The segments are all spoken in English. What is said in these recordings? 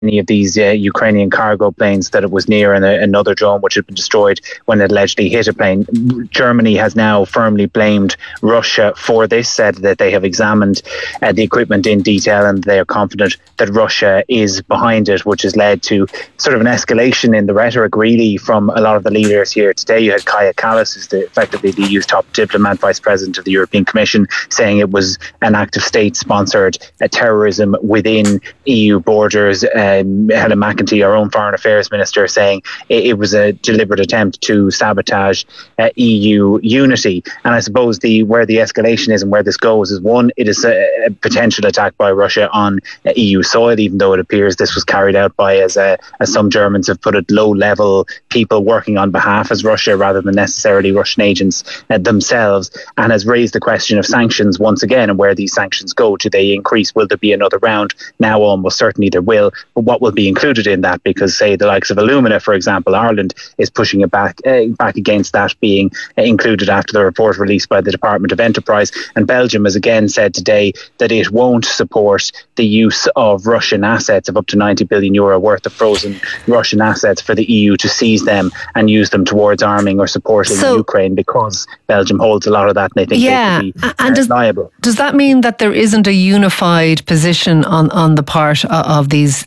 any of these Ukrainian cargo planes that it was near, and another drone which had been destroyed when it allegedly hit a plane. Germany has now firmly blamed Russia for this, said that they have examined the equipment in detail and they are confident that Russia is behind it, which has led to sort of an escalation in the rhetoric really from a lot of the leaders here today. You had Kaja Kallas, who's effectively the EU's top diplomat, Vice President of the European Commission, saying it was an act of state-sponsored terrorism within EU borders. Helen McEntee, our own Foreign Affairs Minister, saying it was a deliberate attempt to sabotage EU unity. And I suppose where the escalation is and where this goes is, one, it is a potential attack by Russia on EU soil, even though it appears this was carried out by, as some Germans have put it, low-level people working on behalf of Russia rather than necessarily Russian agents themselves, and has raised the question of sanctions once again, and where these sanctions go. Do they increase? Will there be another round? Now almost certainly there will, but what will be included in that? Because, say, the likes of Illumina, for example, Ireland is pushing it back against that being included after the report released by the Department of Enterprise. And Belgium has again said today that it won't support the use of Russian assets of up to €90 billion worth of frozen Russian assets for the EU to seize them and use them towards arming or supporting Ukraine, because Belgium holds a lot of that and they think they could be liable. Does that mean that there isn't a unified position on the part of these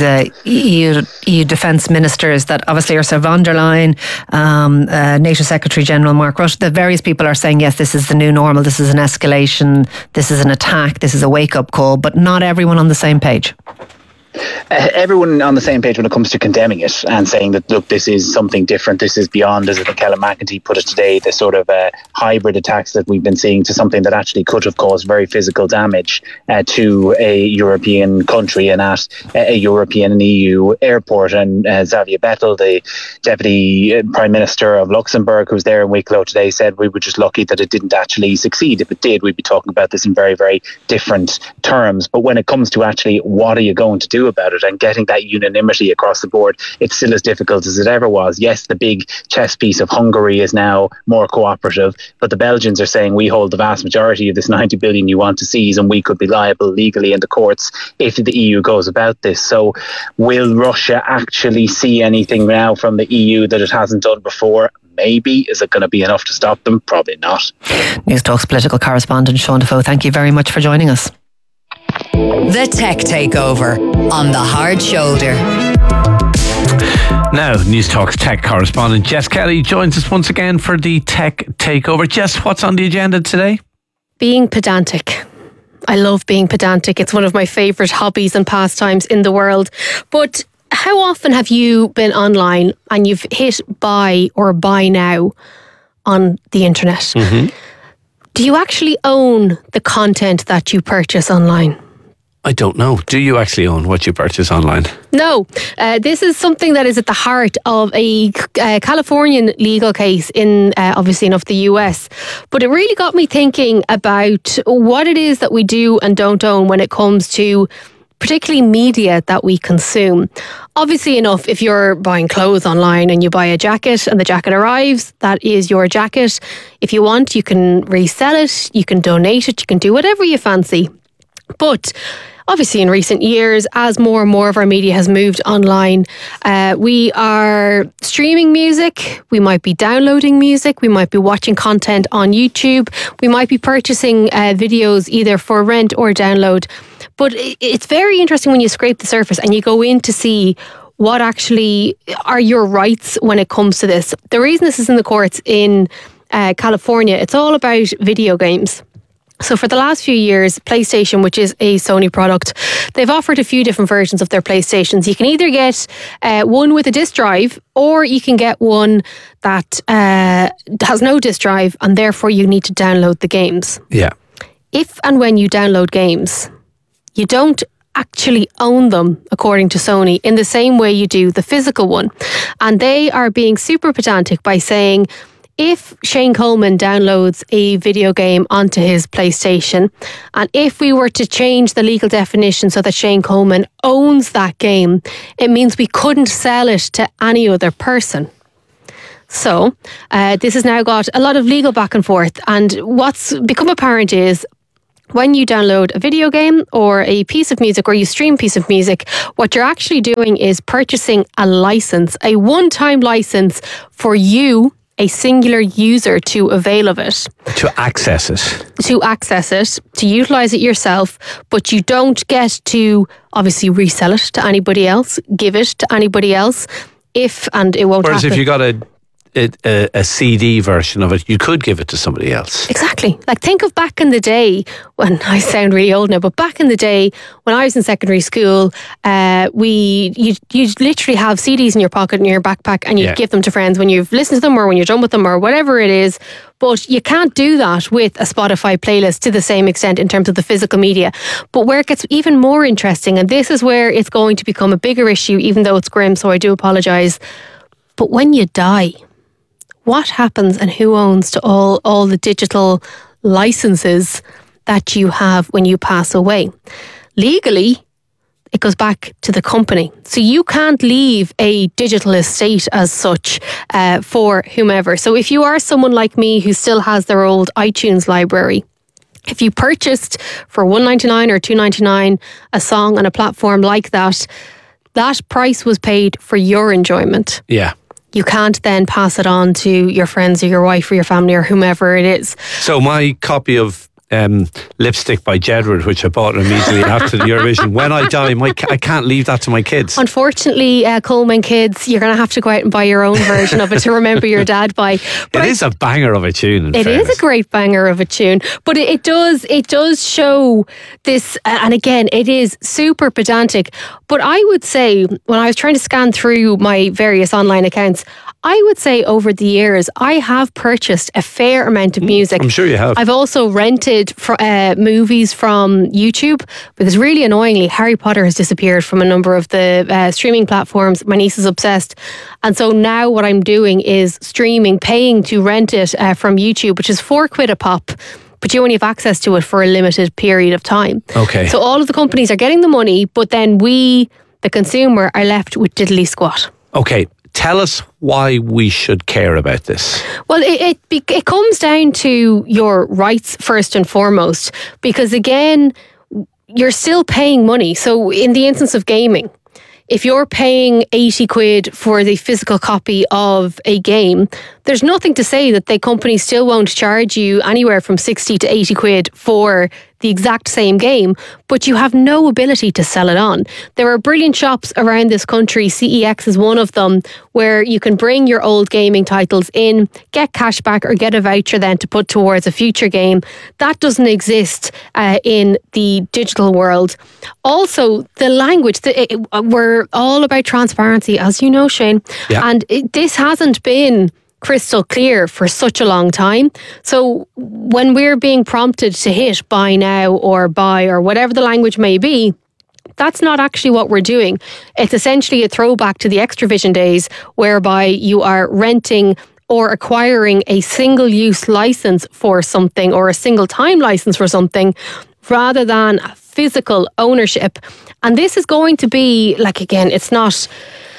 EU defence ministers, that obviously Ursula von der Leyen, NATO Secretary General Mark Rutte, that various people are saying, yes, this is the new normal, this is an escalation, this is an attack, this is a wake-up call, but not everyone on the same page? Everyone on the same page when it comes to condemning it and saying that, look, this is something different, this is beyond, as I think Helen McEntee put it today, the sort of hybrid attacks that we've been seeing, to something that actually could have caused very physical damage to a European country and at a European and EU airport. And Xavier Bettel, the Deputy Prime Minister of Luxembourg, who's there in Wicklow today, said we were just lucky that it didn't actually succeed. If it did, we'd be talking about this in very, very different terms. But when it comes to actually what are you going to do about it and getting that unanimity across the board, it's still as difficult as it ever was. Yes, the big chess piece of Hungary is now more cooperative, but the Belgians are saying we hold the vast majority of this 90 billion you want to seize, and we could be liable legally in the courts if the EU goes about this. So will Russia actually see anything now from the EU that it hasn't done before? Maybe. Is it going to be enough to stop them? Probably not. News Talk's political correspondent Sean Defoe, thank you very much for joining us. The Tech Takeover on The Hard Shoulder. Now, News Talk's tech correspondent Jess Kelly joins us once again for the Tech Takeover. Jess, what's on the agenda today? Being pedantic. I love being pedantic. It's one of my favourite hobbies and pastimes in the world. But how often have you been online and you've hit buy or buy now on the internet? Mm-hmm. Do you actually own the content that you purchase online? I don't know. Do you actually own what you purchase online? No. This is something that is at the heart of a Californian legal case in, obviously enough, the US. But it really got me thinking about what it is that we do and don't own when it comes to particularly media that we consume. Obviously enough, if you're buying clothes online and you buy a jacket and the jacket arrives, that is your jacket. If you want, you can resell it, you can donate it, you can do whatever you fancy. But obviously in recent years, as more and more of our media has moved online, we are streaming music, we might be downloading music, we might be watching content on YouTube, we might be purchasing videos either for rent or download. But it's very interesting when you scrape the surface and you go in to see what actually are your rights when it comes to this. The reason this is in the courts in California, it's all about video games. So for the last few years, PlayStation, which is a Sony product, they've offered a few different versions of their PlayStations. You can either get one with a disc drive, or you can get one that has no disc drive, and therefore you need to download the games. Yeah. If and when you download games, you don't actually own them, according to Sony, in the same way you do the physical one. And they are being super pedantic by saying, if Shane Coleman downloads a video game onto his PlayStation, and if we were to change the legal definition so that Shane Coleman owns that game, it means we couldn't sell it to any other person. So this has now got a lot of legal back and forth, and what's become apparent is when you download a video game or a piece of music, or you stream a piece of music, what you're actually doing is purchasing a license, a one-time license for you, a singular user, to avail of it. To access it. To access it, to utilise it yourself, but you don't get to obviously resell it to anybody else, give it to anybody else, and it won't Whereas happen. if you got a CD version of it, you could give it to somebody else. Exactly. Like, think of back in the day, when I sound really old now, but back in the day when I was in secondary school, you'd literally have CDs in your pocket, in your backpack, and you'd give them to friends when you've listened to them or when you're done with them or whatever it is. But you can't do that with a Spotify playlist to the same extent in terms of the physical media. But where it gets even more interesting, and this is where it's going to become a bigger issue, even though it's grim, so I do apologise. But when you die, what happens and who owns to all the digital licenses that you have when you pass away? Legally, it goes back to the company. So you can't leave a digital estate as such for whomever. So if you are someone like me who still has their old iTunes library, if you purchased for $1.99 or $2.99 a song on a platform like that, that price was paid for your enjoyment. Yeah. You can't then pass it on to your friends or your wife or your family or whomever it is. So my copy of Lipstick by Jedward, which I bought immediately after the Eurovision, when I die, I can't leave that to my kids. Unfortunately, Coleman kids, you're going to have to go out and buy your own version of it to remember your dad by. But it is a banger of a tune. It is a great banger of a tune, but it does show this, and again, it is super pedantic. But I would say, when I was trying to scan through my various online accounts, I would say over the years, I have purchased a fair amount of music. I'm sure you have. I've also rented movies from YouTube, because really annoyingly, Harry Potter has disappeared from a number of the streaming platforms. My niece is obsessed. And so now what I'm doing is paying to rent it from YouTube, which is £4 a pop. But you only have access to it for a limited period of time. Okay. So all of the companies are getting the money, but then we, the consumer, are left with diddly squat. Okay. Tell us why we should care about this. Well, it comes down to your rights first and foremost, because again, you're still paying money. So in the instance of gaming, if you're paying 80 quid for the physical copy of a game, there's nothing to say that the company still won't charge you anywhere from 60 to 80 quid for the exact same game, but you have no ability to sell it on. There are brilliant shops around this country, CEX is one of them, where you can bring your old gaming titles in, get cash back or get a voucher then to put towards a future game. That doesn't exist in the digital world. Also, the language, we're all about transparency, as you know, Shane, and this hasn't been crystal clear for such a long time. So when we're being prompted to hit buy now or buy or whatever the language may be, that's not actually what we're doing. It's essentially a throwback to the Extravision days, whereby you are renting or acquiring a single-use license for something or a single-time license for something, rather than physical ownership. And this is going to be, like, again, it's not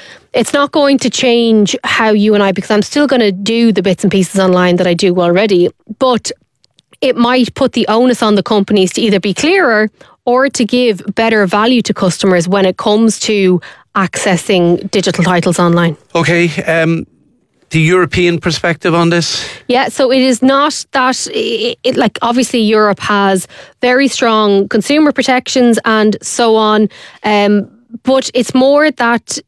going to change how you and I, because I'm still going to do the bits and pieces online that I do already, but it might put the onus on the companies to either be clearer or to give better value to customers when it comes to accessing digital titles online. Okay, the European perspective on this? Yeah, so it is not that, like, obviously Europe has very strong consumer protections and so on, but it's more that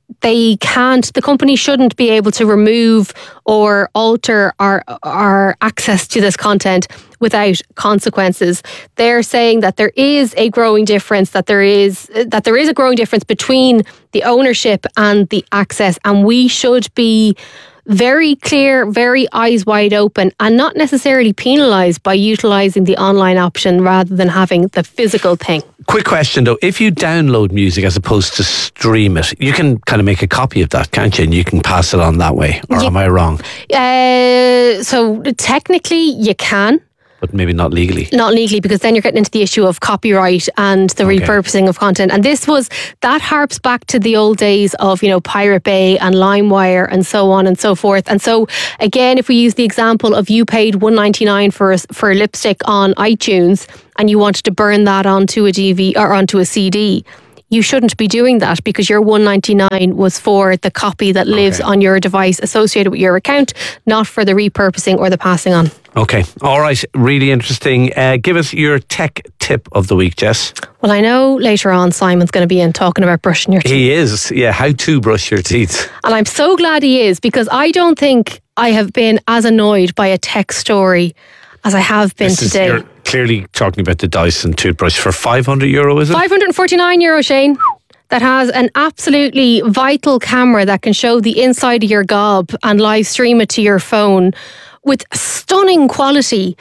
the company shouldn't be able to remove or alter our access to this content without consequences. They're saying that there is a growing difference, that there is a growing difference between the ownership and the access, and we should be very clear, very eyes wide open, and not necessarily penalised by utilising the online option rather than having the physical thing. Quick question though, if you download music as opposed to stream it, you can kind of make a copy of that, can't you? And you can pass it on that way, or am I wrong? So technically you can. but maybe not legally. Not legally, because then you're getting into the issue of copyright and the repurposing of content. And that harps back to the old days of, Pirate Bay and LimeWire and so on and so forth. And so again, if we use the example of you paid $1.99 for lipstick on iTunes and you wanted to burn that onto a DV or onto a CD, you shouldn't be doing that, because your $1.99 was for the copy that lives on your device associated with your account, not for the repurposing or the passing on. Okay. All right. Really interesting. Give us your tech tip of the week, Jess. Well, I know later on Simon's going to be in talking about brushing your teeth. He is. Yeah. How to brush your teeth. And I'm so glad he is, because I don't think I have been as annoyed by a tech story as I have been today. You're clearly talking about the Dyson toothbrush for €500, is it? €549, Shane. That has an absolutely vital camera that can show the inside of your gob and live stream it to your phone with stunning quality.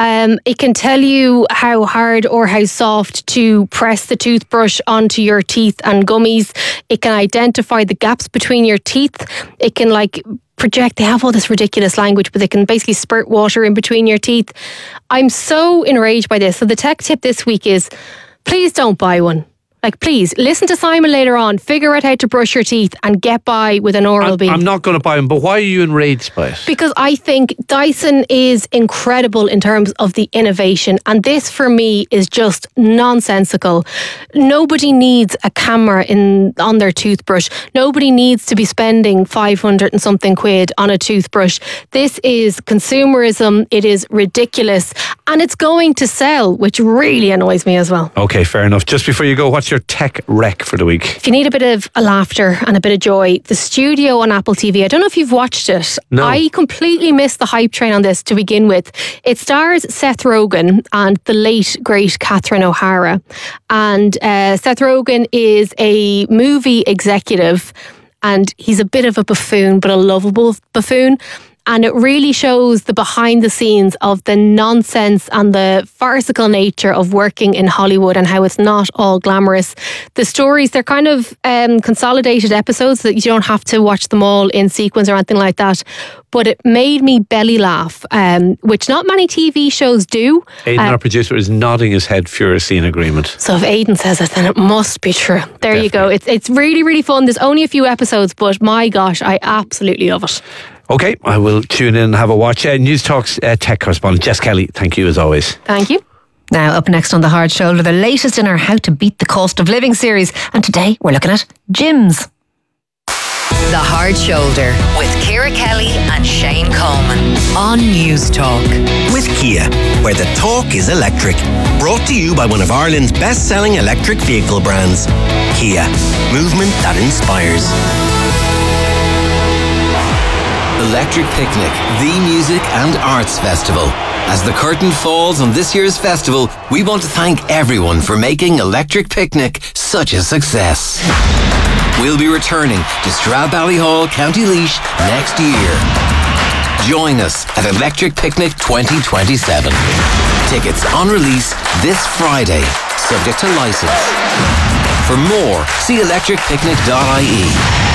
It can tell you how hard or how soft to press the toothbrush onto your teeth and gummies. It can identify the gaps between your teeth. It can project. They have all this ridiculous language, but they can basically spurt water in between your teeth. I'm so enraged by this. So the tech tip this week is, please don't buy one. Please, listen to Simon later on, figure out how to brush your teeth and get by with an Oral-B. I'm not going to buy them, but why are you enraged by it? Because I think Dyson is incredible in terms of the innovation, and this for me is just nonsensical. Nobody needs a camera on their toothbrush. Nobody needs to be spending 500 and something quid on a toothbrush. This is consumerism. It is ridiculous, and it's going to sell, which really annoys me as well. Okay, fair enough. Just before you go, what's your tech rec for the week? If you need a bit of a laughter and a bit of joy, The Studio on Apple TV. I don't know if you've watched it. No. I completely missed the hype train on this to begin with. It stars Seth Rogen and the late, great Catherine O'Hara. And Seth Rogen is a movie executive, and he's a bit of a buffoon, but a lovable buffoon. And it really shows the behind the scenes of the nonsense and the farcical nature of working in Hollywood and how it's not all glamorous. The stories, they're kind of consolidated episodes that you don't have to watch them all in sequence or anything like that. But it made me belly laugh, which not many TV shows do. Aidan, our producer, is nodding his head furiously in agreement. So if Aidan says it, then it must be true. There Definitely. You go. It's really, really fun. There's only a few episodes, but my gosh, I absolutely love it. Okay, I will tune in and have a watch. News Talk's tech correspondent Jess Kelly, thank you as always. Thank you. Now, up next on The Hard Shoulder, the latest in our How to Beat the Cost of Living series. And today we're looking at gyms. The Hard Shoulder with Ciara Kelly and Shane Coleman on News Talk. With Kia, where the talk is electric. Brought to you by one of Ireland's best-selling electric vehicle brands. Kia, movement that inspires. Electric Picnic, the music and arts festival. As the curtain falls on this year's festival, we want to thank everyone for making Electric Picnic such a success. We'll be returning to Stradbally, County Laois next year. Join us at Electric Picnic 2027. Tickets on release this Friday, subject to licence. For more, see electricpicnic.ie.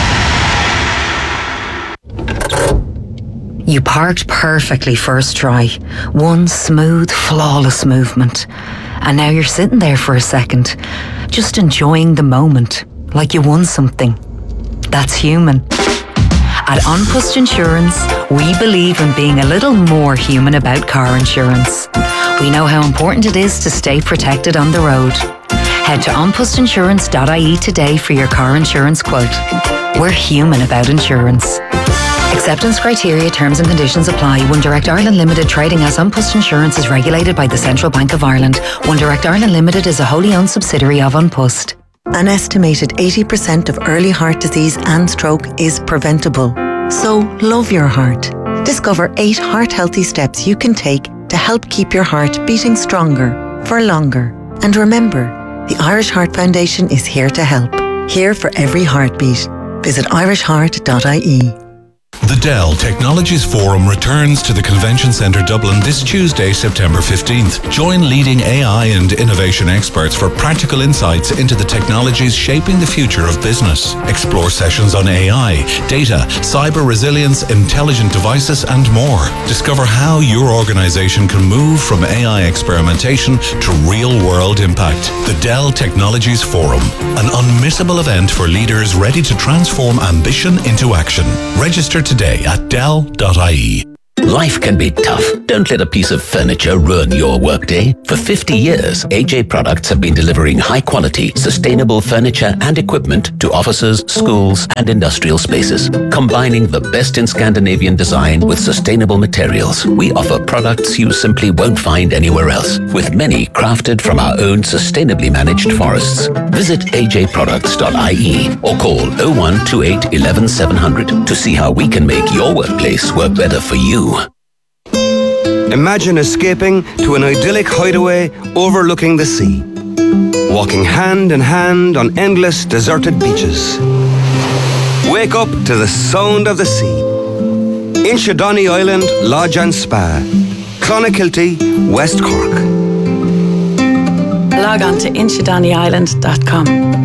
You parked perfectly first try. One smooth, flawless movement. And now you're sitting there for a second, just enjoying the moment, like you won something. That's human. At Unpust Insurance, we believe in being a little more human about car insurance. We know how important it is to stay protected on the road. Head to unpustinsurance.ie today for your car insurance quote. We're human about insurance. Acceptance criteria, terms and conditions apply. One Direct Ireland Limited, trading as Unpust Insurance, is regulated by the Central Bank of Ireland. One Direct Ireland Limited is a wholly owned subsidiary of Unpust. An estimated 80% of early heart disease and stroke is preventable. So love your heart. Discover 8 heart-healthy steps you can take to help keep your heart beating stronger for longer. And remember, the Irish Heart Foundation is here to help. Here for every heartbeat. Visit irishheart.ie. The Dell Technologies Forum returns to the Convention Centre Dublin this Tuesday, September 15th. Join leading AI and innovation experts for practical insights into the technologies shaping the future of business. Explore sessions on AI, data, cyber resilience, intelligent devices, and more. Discover how your organisation can move from AI experimentation to real-world impact. The Dell Technologies Forum, an unmissable event for leaders ready to transform ambition into action. Register today at dell.ie. Life can be tough. Don't let a piece of furniture ruin your workday. For 50 years, AJ Products have been delivering high-quality, sustainable furniture and equipment to offices, schools, and industrial spaces. Combining the best in Scandinavian design with sustainable materials, we offer products you simply won't find anywhere else, with many crafted from our own sustainably managed forests. Visit ajproducts.ie or call 0128 11 700 to see how we can make your workplace work better for you. Imagine escaping to an idyllic hideaway overlooking the sea. Walking hand in hand on endless deserted beaches. Wake up to the sound of the sea. Inchydoney Island Lodge and Spa. Clonakilty, West Cork. Log on to inchydoneyisland.com.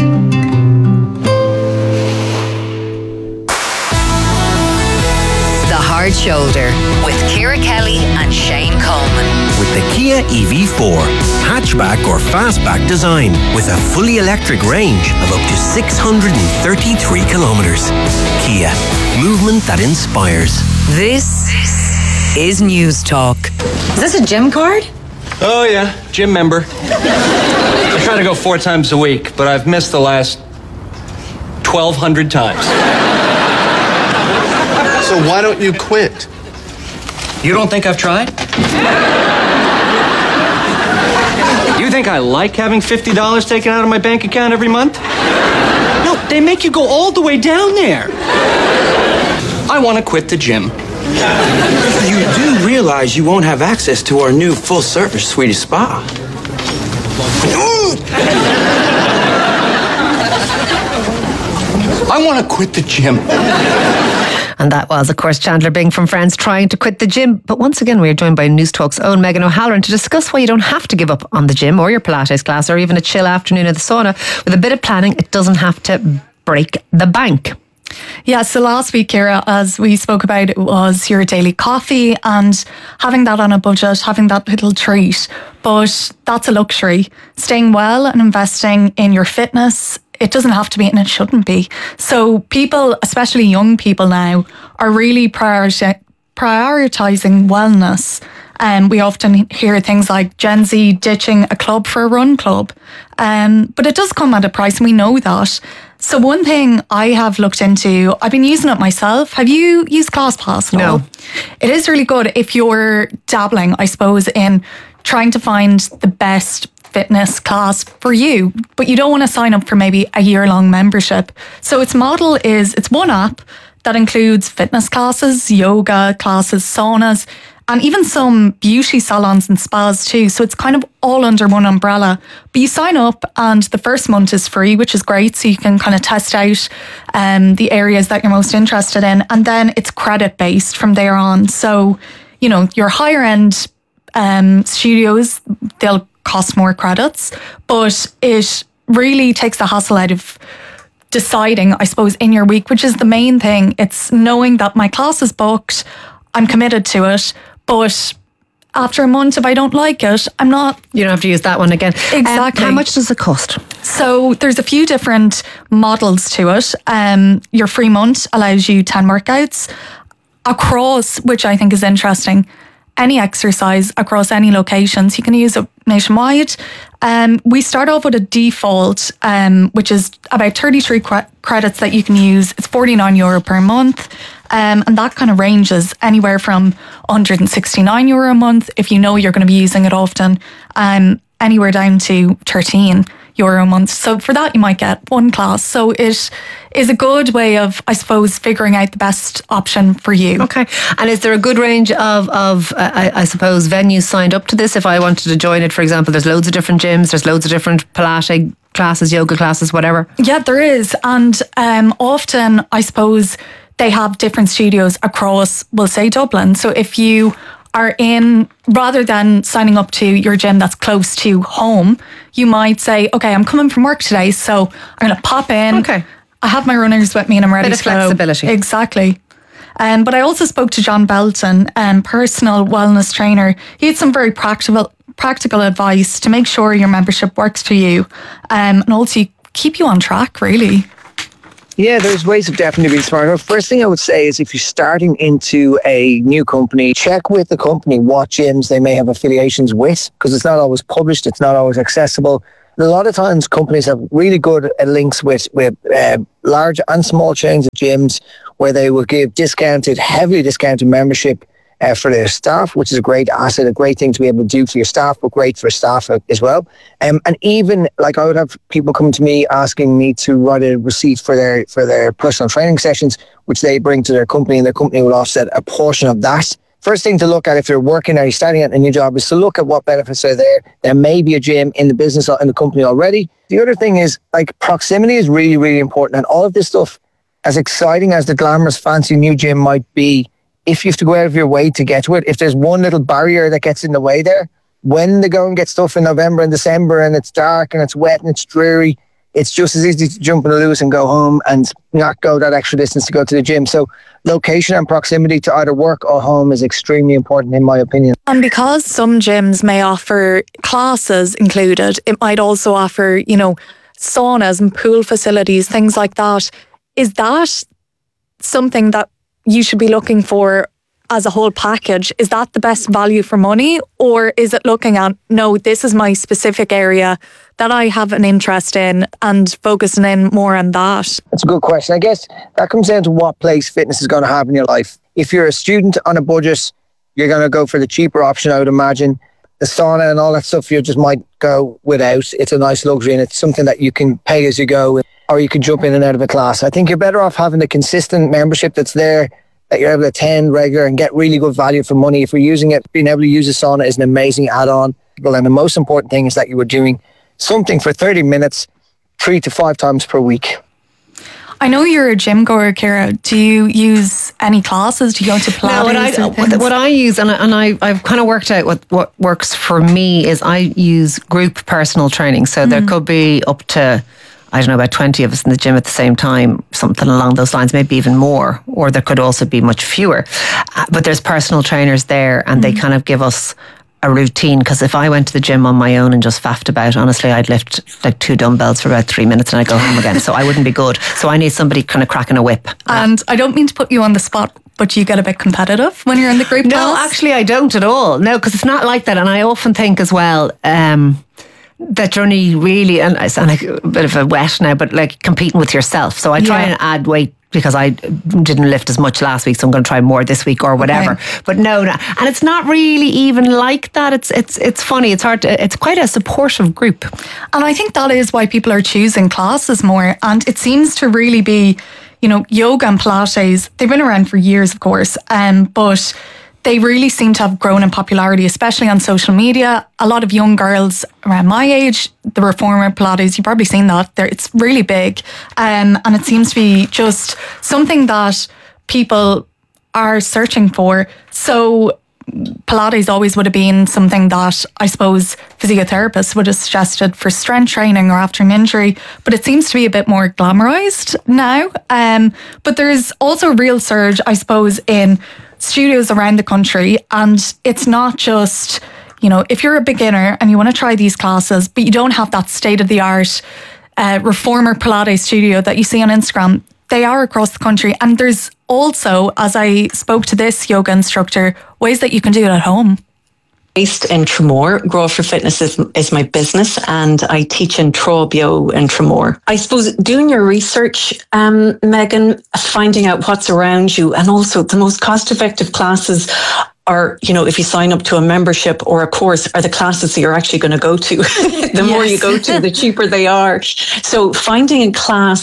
Hard Shoulder with Ciara Kelly and Shane Coleman. With the Kia EV4, hatchback or fastback design with a fully electric range of up to 633 kilometres. Kia, movement that inspires. This is News Talk. Is this a gym card? Oh yeah, gym member. I try to go 4 times a week, but I've missed the last 1,200 times. So why don't you quit? You don't think I've tried? You think I like having $50 taken out of my bank account every month? No, they make you go all the way down there. I want to quit the gym. You do realize you won't have access to our new full-service Swedish spa. I want to quit the gym. And that was, of course, Chandler Bing from Friends trying to quit the gym. But once again, we are joined by News Talk's own Megan O'Halloran to discuss why you don't have to give up on the gym or your Pilates class or even a chill afternoon in the sauna. With a bit of planning, it doesn't have to break the bank. Yeah, so last week, Ciara, as we spoke about, it was your daily coffee and having that on a budget, having that little treat. But that's a luxury. Staying well and investing in your fitness, it doesn't have to be and it shouldn't be. So people, especially young people now, are really prioritising wellness. We often hear things like Gen Z ditching a club for a run club. But it does come at a price and we know that. So one thing I have looked into, I've been using it myself. Have you used ClassPass at all? No. It is really good if you're dabbling, I suppose, in trying to find the best fitness class for you, but you don't want to sign up for maybe a year-long membership. So its model is, it's one app that includes fitness classes, yoga classes, saunas, and even some beauty salons and spas too. So it's kind of all under one umbrella. But you sign up and the first month is free, which is great. So you can kind of test out the areas that you're most interested in. And then it's credit-based from there on. So, you know, your higher-end studios, they'll cost more credits, but it really takes the hassle out of deciding, I suppose, in your week, which is the main thing. It's knowing that my class is booked, I'm committed to it, but after a month, if I don't like it, I'm not... You don't have to use that one again. Exactly. How much does it cost? So there's a few different models to it. Your free month allows you 10 workouts across, which I think is interesting, any exercise across any locations. You can use it nationwide. We start off with a default, which is about 33 credits that you can use. It's €49 per month. And that kind of ranges anywhere from €169 a month if you know you're going to be using it often, anywhere down to €13 a month. So for that, you might get one class. So it is a good way of, I suppose, figuring out the best option for you. Okay. And is there a good range of I suppose, venues signed up to this? If I wanted to join it, for example, there's loads of different gyms, there's loads of different Pilates classes, yoga classes, whatever. Yeah, there is. And often, I suppose, they have different studios across, we'll say, Dublin. So if you are rather than signing up to your gym that's close to home, you might say, okay, I'm coming from work today, so I'm going to pop in. Okay. I have my runners with me and I'm ready Bit to of go. flexibility. Exactly. But I also spoke to John Belton, personal wellness trainer. He had some very practical advice to make sure your membership works for you, and also keep you on track, really. Yeah, there's ways of definitely being smarter. First thing I would say is if you're starting into a new company, check with the company what gyms they may have affiliations with, because it's not always published, it's not always accessible. A lot of times companies have really good links with large and small chains of gyms where they will give heavily discounted membership for their staff, which is a great asset, a great thing to be able to do for your staff, but great for staff as well. And even like I would have people come to me asking me to write a receipt for their personal training sessions, which they bring to their company, and their company will offset a portion of that. First thing to look at if you're working or you're starting out a new job is to look at what benefits are there. There may be a gym in the business or in the company already. The other thing is like proximity is really, really important. And all of this stuff, as exciting as the glamorous, fancy new gym might be, if you have to go out of your way to get to it, if there's one little barrier that gets in the way there, when they go and get stuff in November and December and it's dark and it's wet and it's dreary, it's just as easy to jump in the Luas and go home and not go that extra distance to go to the gym. So location and proximity to either work or home is extremely important in my opinion. And because some gyms may offer classes included, it might also offer, saunas and pool facilities, things like that. Is that something that you should be looking for as a whole package? Is that the best value for money? Or is it looking at, no, this is my specific area that I have an interest in and focusing in more on that? That's a good question. I guess that comes down to what place fitness is going to have in your life. If you're a student on a budget, you're going to go for the cheaper option, I would imagine. The sauna and all that stuff, you just might go without. It's a nice luxury and it's something that you can pay as you go, or you can jump in and out of a class. I think you're better off having the consistent membership that's there, that you're able to attend regular and get really good value for money. If you're using it, being able to use a sauna is an amazing add-on. And the most important thing is that you were doing something for 30 minutes, 3 to 5 times per week. I know you're a gym goer, Ciara. Do you use any classes? Do you go to Pilates? No, what I use, and I've kind of worked out what works for me is I use group personal training. So there could be up to, I don't know, about 20 of us in the gym at the same time, something along those lines, maybe even more, or there could also be much fewer. But there's personal trainers there and they kind of give us a routine, because if I went to the gym on my own and just faffed about, honestly, I'd lift like 2 dumbbells for about 3 minutes and I'd go home again. So I wouldn't be good. So I need somebody kind of cracking a whip. And I don't mean to put you on the spot, but you get a bit competitive when you're in the group class? No, actually I don't at all. No, because it's not like that. And I often think as well, that you're only really, and I sound like a bit of a wet now, but like competing with yourself. So I try and add weight because I didn't lift as much last week, so I'm going to try more this week or whatever. Okay. But no, and it's not really even like that. It's funny. It's hard. It's quite a supportive group, and I think that is why people are choosing classes more. And it seems to really be, yoga and Pilates. They've been around for years, of course, but they really seem to have grown in popularity, especially on social media. A lot of young girls around my age, the reformer Pilates, you've probably seen that. It's really big. And it seems to be just something that people are searching for. So Pilates always would have been something that I suppose physiotherapists would have suggested for strength training or after an injury, but it seems to be a bit more glamorized now. But there's also a real surge, I suppose, in studios around the country, and it's not just, if you're a beginner and you want to try these classes, but you don't have that state-of-the-art reformer Pilates studio that you see on Instagram. They are across the country, and there's also, as I spoke to this yoga instructor, ways that you can do it at home. Based in Tramore. Grow for Fitness is my business, and I teach in Trobio in Tramore. I suppose doing your research, Megan, finding out what's around you, and also the most cost-effective classes are, if you sign up to a membership or a course, are the classes that you're actually going to go to. The more you go to, the cheaper they are. So finding a class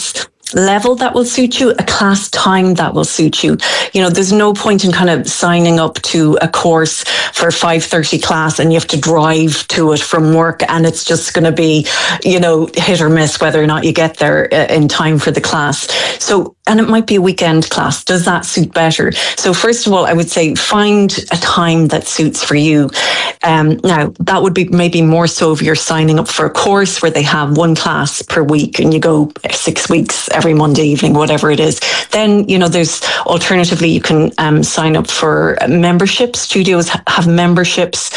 level that will suit you, a class time that will suit you. You know, there's no point in kind of signing up to a course for a 5:30 class and you have to drive to it from work, and it's just going to be, you know, hit or miss whether or not you get there in time for the class. So, and it might be a weekend class. Does that suit better? So first of all, I would say find a time that suits for you. Now, that would be maybe more so if you're signing up for a course where they have one class per week and you go 6 weeks every Monday evening, whatever it is. Then, you know, there's alternatively, you can sign up for memberships. Studios have memberships.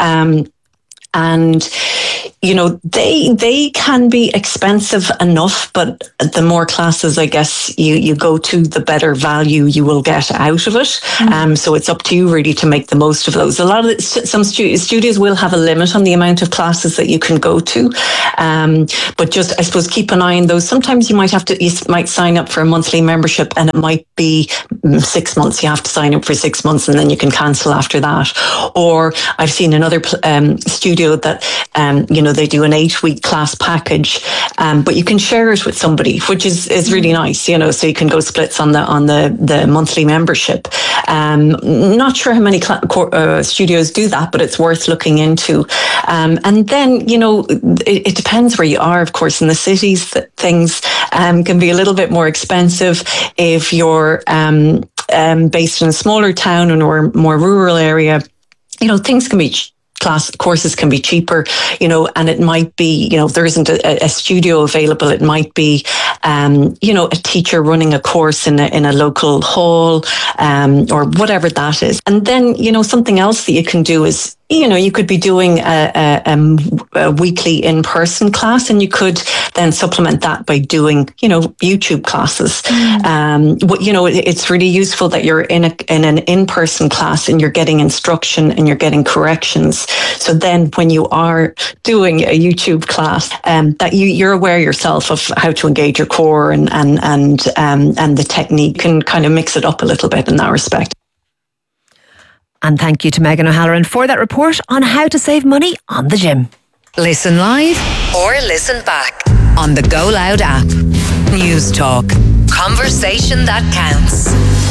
And, you know, they can be expensive enough, but the more classes, I guess, you go to, the better value you will get out of it. So it's up to you really to make the most of those. A lot of some studios will have a limit on the amount of classes that you can go to. But just, I suppose, keep an eye on those. Sometimes you might sign up for a monthly membership and it might be 6 months. You have to sign up for 6 months and then you can cancel after that. Or I've seen another studio that, you know, they do an 8-week class package, but you can share it with somebody, which is really nice, you know, so you can go splits on the monthly membership. Not sure how many studios do that, but it's worth looking into. And then, you know, it depends where you are, of course. In the cities, things can be a little bit more expensive. If you're based in a smaller town or more rural area, you know, things can be courses can be cheaper, you know, and it might be, you know, if there isn't a studio available, it might be, you know, a teacher running a course in a local hall, or whatever that is. And then, you know, something else that you can do is, you know, you could be doing a weekly in-person class, and you could then supplement that by doing, you know, YouTube classes. But, you know, it's really useful that you're in an in-person class and you're getting instruction and you're getting corrections. So then when you are doing a YouTube class, that you're aware yourself of how to engage your core and the technique, can kind of mix it up a little bit in that respect. And thank you to Megan O'Halloran for that report on how to save money on the gym. Listen live or listen back on the Go Loud app. News Talk. Conversation that counts.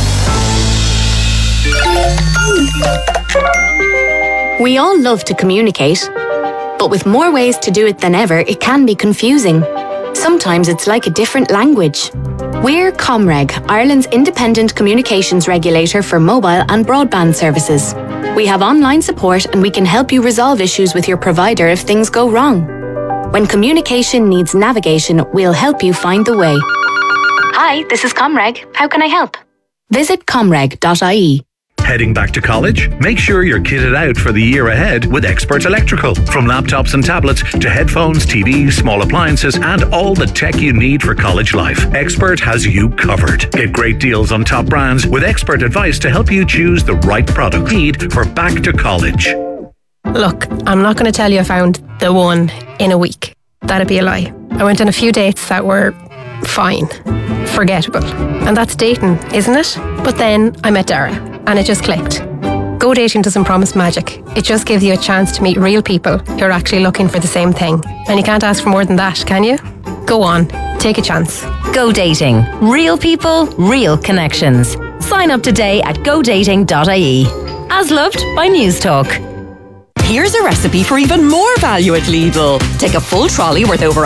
We all love to communicate, but with more ways to do it than ever, it can be confusing. Sometimes it's like a different language. We're Comreg, Ireland's independent communications regulator for mobile and broadband services. We have online support and we can help you resolve issues with your provider if things go wrong. When communication needs navigation, we'll help you find the way. Hi, this is Comreg. How can I help? Visit comreg.ie. Heading back to college? Make sure you're kitted out for the year ahead with Expert Electrical. From laptops and tablets to headphones, TVs, small appliances, and all the tech you need for college life. Expert has you covered. Get great deals on top brands with expert advice to help you choose the right product you need for back to college. Look, I'm not going to tell you I found the one in a week. That'd be a lie. I went on a few dates that were fine, forgettable. And that's dating, isn't it? But then I met Dara and it just clicked. Go dating doesn't promise magic. It just gives you a chance to meet real people who are actually looking for the same thing. And you can't ask for more than that, can you? Go on, take a chance. Go Dating. Real people, real connections. Sign up today at godating.ie. As loved by News Talk. Here's a recipe for even more value at Lidl. Take a full trolley worth over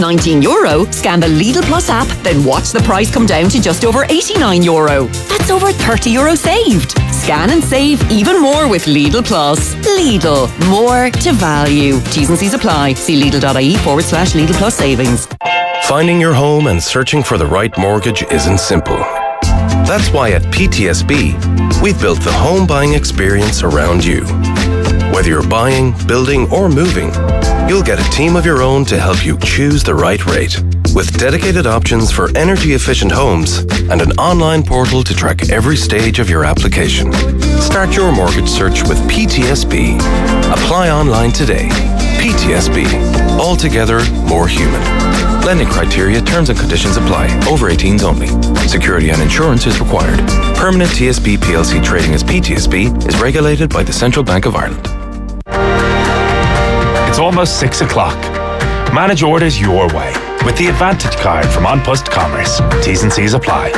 €119, scan the Lidl Plus app, then watch the price come down to just over €89. That's over €30 saved. Scan and save even more with Lidl Plus. Lidl, more to value. T's and C's apply. See lidl.ie/Lidl Plus savings. Finding your home and searching for the right mortgage isn't simple. That's why at PTSB, we've built the home buying experience around you. Whether you're buying, building, or moving, you'll get a team of your own to help you choose the right rate. With dedicated options for energy-efficient homes and an online portal to track every stage of your application. Start your mortgage search with PTSB. Apply online today. PTSB. Altogether more human. Lending criteria, terms and conditions apply. Over 18s only. Security and insurance is required. Permanent TSB PLC trading as PTSB is regulated by the Central Bank of Ireland. It's almost 6 o'clock. Manage orders your way with the Advantage card from An Post Commerce. T's and C's apply.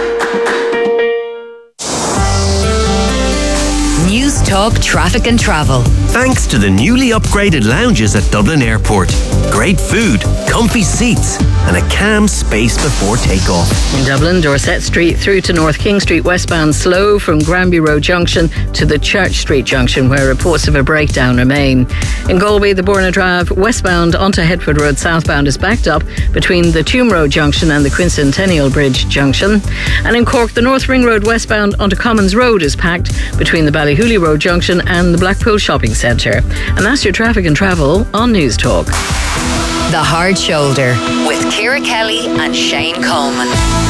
News Talk Traffic and Travel. Thanks to the newly upgraded lounges at Dublin Airport. Great food, comfy seats, and a calm space before takeoff. In Dublin, Dorset Street through to North King Street westbound slow from Granby Road Junction to the Church Street Junction, where reports of a breakdown remain. In Galway, the Borna Drive westbound onto Headford Road southbound is backed up between the Tuam Road Junction and the Quincentennial Bridge Junction. And in Cork, the North Ring Road westbound onto Commons Road is packed between the Ballyhooly Road Junction and the Blackpool Shopping Centre. And that's your traffic and travel on News Talk. The Hard Shoulder with Ciara Kelly and Shane Coleman.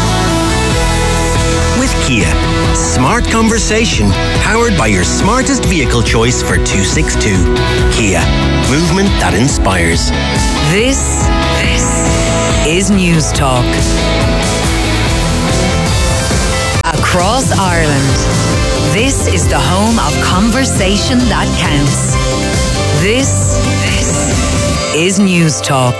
With Kia, smart conversation powered by your smartest vehicle choice for 262. Kia, movement that inspires. This is News Talk. Across Ireland, this is the home of conversation that counts. This is News Talk.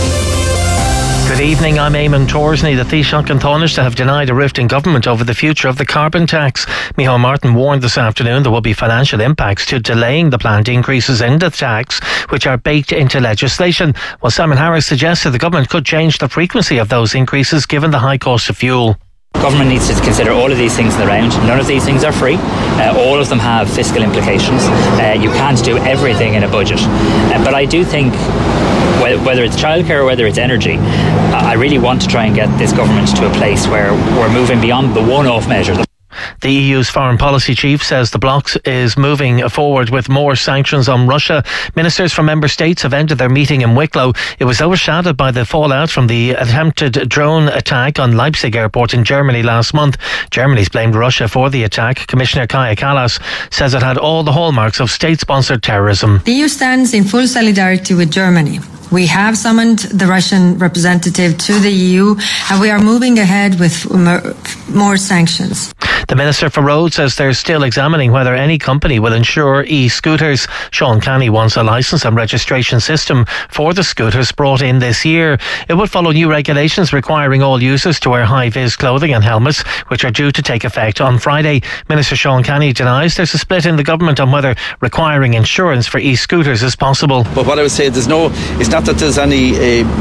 Good evening, I'm Eamon Torsney. The Taoiseach and Taoiseach have denied a rift in government over the future of the carbon tax. Micheál Martin warned this afternoon there will be financial impacts to delaying the planned increases in the tax, which are baked into legislation, while Simon Harris suggested the government could change the frequency of those increases given the high cost of fuel. Government needs to consider all of these things in the round. None of these things are free. All of them have fiscal implications. You can't do everything in a budget. But I do think, whether it's childcare or whether it's energy, I really want to try and get this government to a place where we're moving beyond the one-off measure. The EU's foreign policy chief says the bloc is moving forward with more sanctions on Russia. Ministers from member states have ended their meeting in Wicklow. It was overshadowed by the fallout from the attempted drone attack on Leipzig airport in Germany last month. Germany's blamed Russia for the attack. Commissioner Kaja Kallas says it had all the hallmarks of state-sponsored terrorism. The EU stands in full solidarity with Germany. We have summoned the Russian representative to the EU and we are moving ahead with more sanctions. The Minister for Roads says they're still examining whether any company will insure e-scooters. Sean Canny wants a licence and registration system for the scooters brought in this year. It would follow new regulations requiring all users to wear high-vis clothing and helmets, which are due to take effect on Friday. Minister Sean Canny denies there's a split in the government on whether requiring insurance for e-scooters is possible. But what I would say, it's not that there's any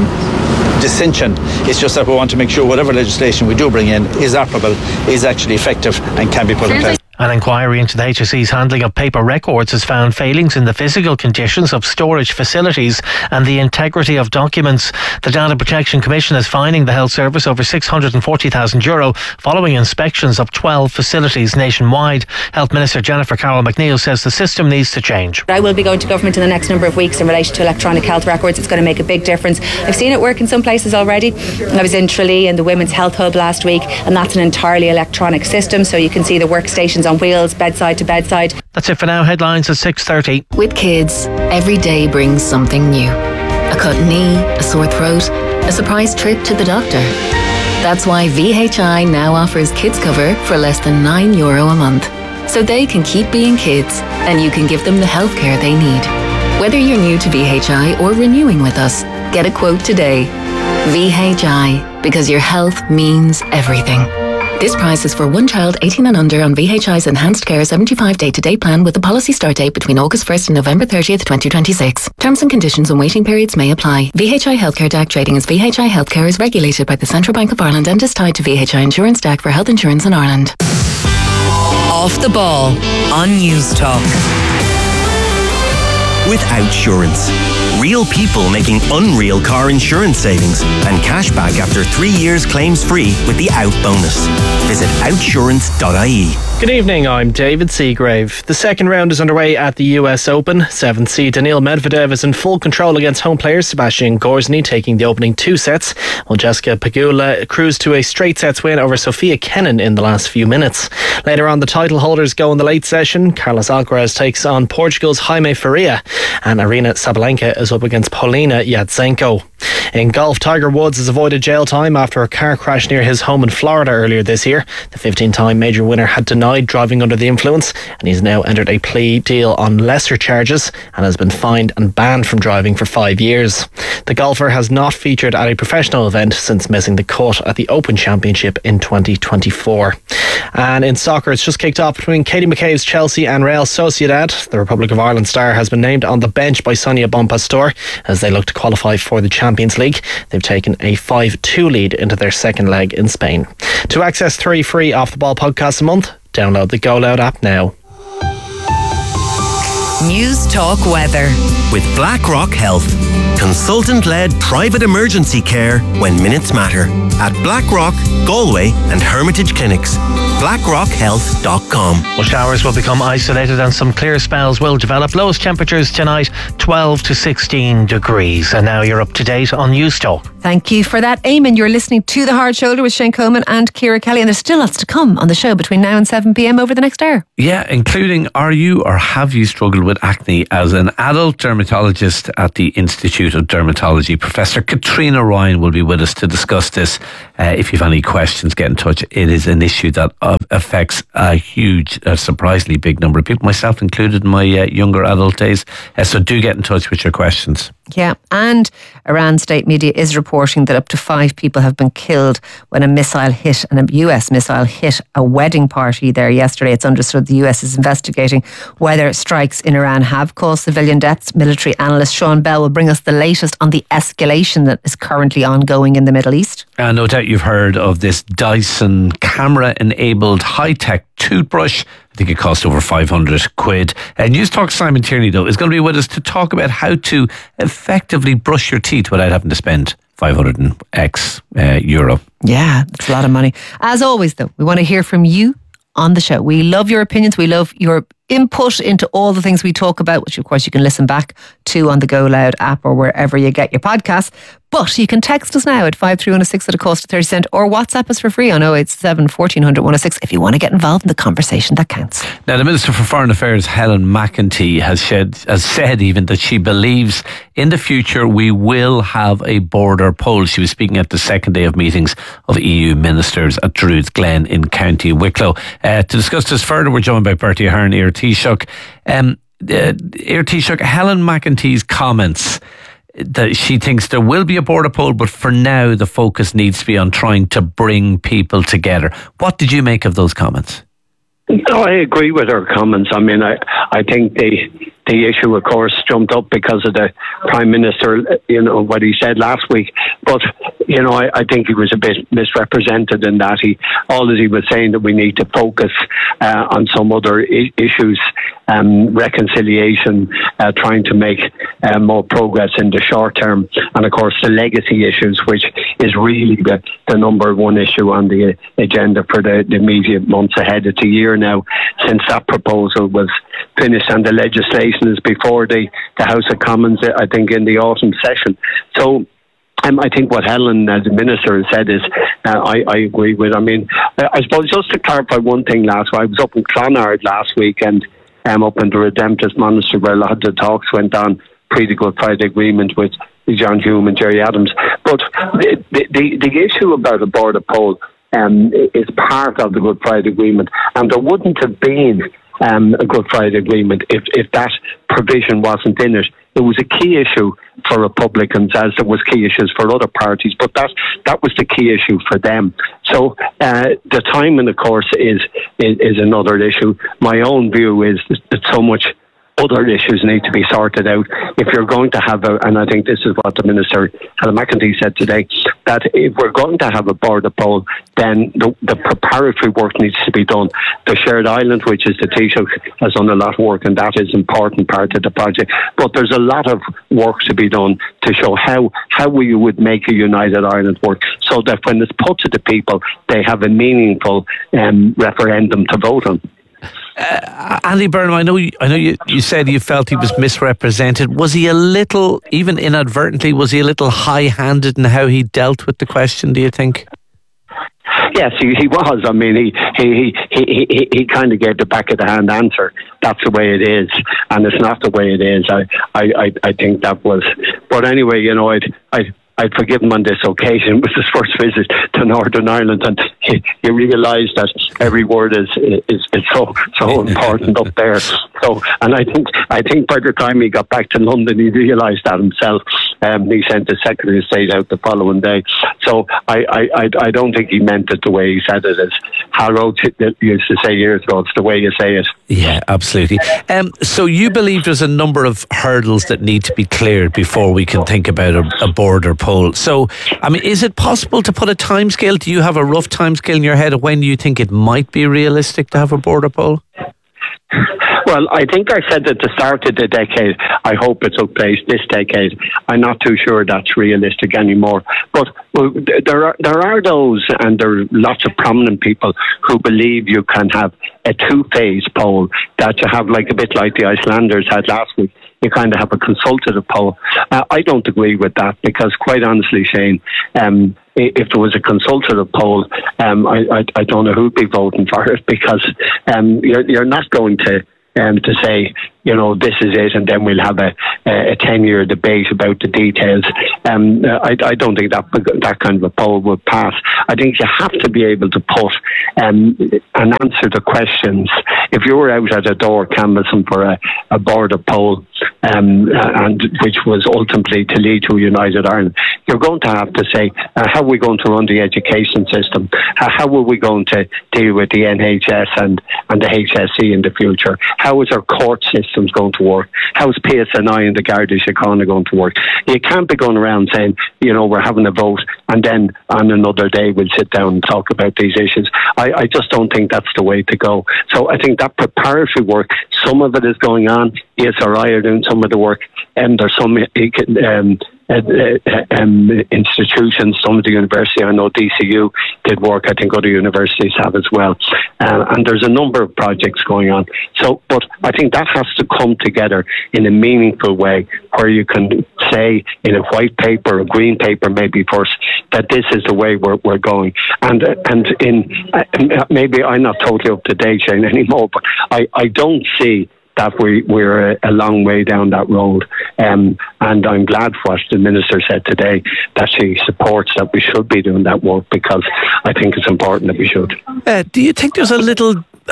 dissension. It's just that we want to make sure whatever legislation we do bring in is operable, is actually effective and can be put in place. An inquiry into the HSE's handling of paper records has found failings in the physical conditions of storage facilities and the integrity of documents. The Data Protection Commission is fining the Health Service over €640,000 following inspections of 12 facilities nationwide. Health Minister Jennifer Carroll McNeil says the system needs to change. I will be going to government in the next number of weeks in relation to electronic health records. It's going to make a big difference. I've seen it work in some places already. I was in Tralee in the Women's Health Hub last week, and that's an entirely electronic system, so you can see the workstations on wheels, bedside to bedside. That's it for now. Headlines at 6:30. With kids, every day brings something new. A cut knee, a sore throat, a surprise trip to the doctor. That's why VHI now offers kids cover for less than €9 a month. So they can keep being kids and you can give them the healthcare they need. Whether you're new to VHI or renewing with us, get a quote today. VHI, because your health means everything. This price is for one child 18 and under on VHI's Enhanced Care 75 day-to-day plan with a policy start date between August 1st and November 30th, 2026. Terms and conditions and waiting periods may apply. VHI Healthcare DAC trading as VHI Healthcare is regulated by the Central Bank of Ireland and is tied to VHI Insurance DAC for health insurance in Ireland. Off the Ball on News Talk. With Outsurance. Real people making unreal car insurance savings and cashback after 3 years claims free with the Out bonus. Visit outsurance.ie. Good evening, I'm David Seagrave. The second round is underway at the US Open. 7th seed Daniil Medvedev is in full control against home player Sebastian Gorzny, taking the opening 2 sets, while Jessica Pegula cruised to a straight sets win over Sofia Kenin in the last few minutes. Later on, the title holders go in the late session. Carlos Alcaraz takes on Portugal's Jaime Faria. and Arina Sabalenka is up against Polina Yatsenko. In golf, Tiger Woods has avoided jail time after a car crash near his home in Florida earlier this year. The 15-time major winner had denied driving under the influence, and he's now entered a plea deal on lesser charges and has been fined and banned from driving for 5 years. The golfer has not featured at a professional event since missing the cut at the Open Championship in 2024. And in soccer, it's just kicked off between Katie McCabe's Chelsea and Real Sociedad. The Republic of Ireland star has been named on the bench by Sonia Bonpastor as they look to qualify for the Champions League. They've taken a 5-2 lead into their second leg in Spain. To access 3 free Off the Ball podcasts a month, download the Go Loud app now. News Talk Weather. With BlackRock Health. Consultant-led private emergency care when minutes matter. At BlackRock, Galway and Hermitage Clinics. BlackRockHealth.com. Well, showers will become isolated and some clear spells will develop. Lowest temperatures tonight, 12 to 16 degrees. And now you're up to date on News Talk. Thank you for that, Eamon. You're listening to The Hard Shoulder with Shane Coleman and Ciara Kelly, and there's still lots to come on the show between now and 7pm over the next hour. Yeah, including, are you or have you struggled with acne? As an adult dermatologist at the Institute of Dermatology, Professor Katrina Ryan will be with us to discuss this. If you have any questions, get in touch. It is an issue that affects a huge, surprisingly big number of people, myself included in my younger adult days. So do get in touch with your questions. Yeah, and Iran state media is reporting that up to 5 people have been killed when a US missile hit a wedding party there yesterday. It's understood the US is investigating whether strikes in Iran have caused civilian deaths. Military analyst Sean Bell will bring us the latest on the escalation that is currently ongoing in the Middle East. No doubt you've heard of this Dyson camera-enabled high-tech toothbrush. I think it cost over 500 quid. News Talk Simon Tierney, though, is going to be with us to talk about how to effectively brush your teeth without having to spend 500x euro. Yeah, that's a lot of money. As always, though, we want to hear from you on the show. We love your opinions. We love your input into all the things we talk about, which of course you can listen back to on the Go Loud app or wherever you get your podcasts. But you can text us now at 53106 at a cost of 30 cents, or WhatsApp us for free on 087 1400 106 if you want to get involved in the conversation that counts. Now, the Minister for Foreign Affairs, Helen McEntee, has said even that she believes in the future we will have a border poll. She was speaking at the second day of meetings of EU ministers at Druids Glen in County Wicklow. To discuss this further, we're joined by Bertie Ahern, Éire Taoiseach. Éire Taoiseach, Helen McEntee's comments that she thinks there will be a border poll, but for now the focus needs to be on trying to bring people together. What did you make of those comments? No, I agree with her comments. I mean, I think the issue, of course, jumped up because of the Prime Minister, what he said last week. But, I think he was a bit misrepresented in that he was saying that we need to focus on some other issues, reconciliation, trying to make more progress in the short term. And, of course, the legacy issues, which is really the number one issue on the agenda for the immediate months ahead of the year now, since that proposal was finished and the legislation is before the House of Commons, I think, in the autumn session. So I think what Helen, as the Minister, has said is, I agree with. I mean, I suppose just to clarify one thing last week, I was up in Clonard last week and up in the Redemptorist Monastery where a lot of the talks went on pre the Good Friday Agreement with John Hume and Jerry Adams. But the issue about a border poll is part of the Good Friday Agreement, and there wouldn't have been a Good Friday Agreement if that provision wasn't in it. It was a key issue for Republicans, as there was key issues for other parties, but that was the key issue for them. So the timing, of course, is another issue. My own view is that so much other issues need to be sorted out. If you're going to have and I think this is what the Minister, Helen McEntee, said today, that if we're going to have a border poll, then the preparatory work needs to be done. The shared island, which is the Taoiseach, has done a lot of work, and that is an important part of the project. But there's a lot of work to be done to show how we would make a united Ireland work, so that when it's put to the people, they have a meaningful referendum to vote on. Andy Burnham, I know you said you felt he was misrepresented. Was he a little, even inadvertently, was he a little high-handed in how he dealt with the question, do you think? Yes, he was. I mean, he kind of gave the back of the hand answer. That's the way it is, and it's not the way it is. I think that was. But anyway, you know, I'd forgive him on this occasion. It was his first visit to Northern Ireland, and he realised that every word is so important up there. So, and I think by the time he got back to London, he realised that himself. He sent the Secretary of State out the following day. So I don't think he meant it the way he said it. As Harold used to say years ago, it's the way you say it. Yeah, absolutely. So you believe there's a number of hurdles that need to be cleared before we can think about a border poll. So, I mean, is it possible to put a timescale? Do you have a rough timescale in your head of when you think it might be realistic to have a border poll? Well, I think I said at the start of the decade, I hope it took place this decade. I'm not too sure that's realistic anymore. But there are those, and there are lots of prominent people who believe you can have a two-phase poll, that you have like a bit like the Icelanders had last week. You kind of have a consultative poll. I don't agree with that, because quite honestly, Shane, if there was a consultative poll, I don't know who'd be voting for it, because you're not going to say, you know, this is it, and then we'll have a 10-year debate about the details. I don't think that kind of a poll would pass. I think you have to be able to put and answer the questions. If you were out at a door canvassing for a border poll, and which was ultimately to lead to a united Ireland, you're going to have to say, how are we going to run the education system? How are we going to deal with the NHS and the HSE in the future? How is our court systems going to work? How is PSNI and the Garda Síochána going to work? You can't be going around saying, you know, we're having a vote and then on another day we'll sit down and talk about these issues. I just don't think that's the way to go. So I think that preparatory work, some of it is going on. ESRI are doing some of the work, and there's some institutions, some of the university, I know DCU did work, I think other universities have as well, and there's a number of projects going on. So, but I think that has to come together in a meaningful way, where you can say in a white paper, a green paper maybe first, that this is the way we're going. And maybe I'm not totally up to date, Shane, anymore, but I don't see that we're a long way down that road. And I'm glad what the Minister said today, that she supports that we should be doing that work, because I think it's important that we should. Do you think there's a little